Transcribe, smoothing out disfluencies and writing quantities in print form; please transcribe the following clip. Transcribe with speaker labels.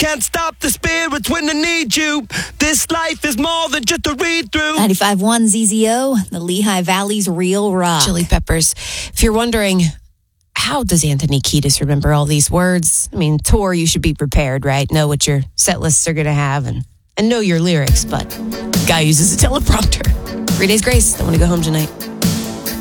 Speaker 1: can't stop the spirits when they need you. This life is more than just a read-through.
Speaker 2: 95.1 ZZO, the Lehigh Valley's real rock.
Speaker 3: Chili Peppers. If you're wondering, how does Anthony Kiedis remember all these words? I mean, tour, you should be prepared, right? Know what your set lists are going to have and know your lyrics, but the guy uses a teleprompter. 3 Days Grace. Don't want to go home tonight.